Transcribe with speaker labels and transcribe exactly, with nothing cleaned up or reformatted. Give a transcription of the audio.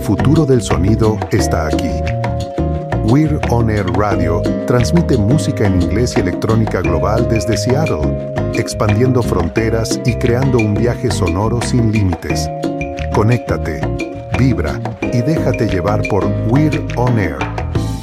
Speaker 1: futuro del sonido está aquí. We're On Air Radio transmite música en inglés y electrónica global desde Seattle, expandiendo fronteras y creando un viaje sonoro sin límites. Conéctate, vibra y déjate llevar por We're On Air.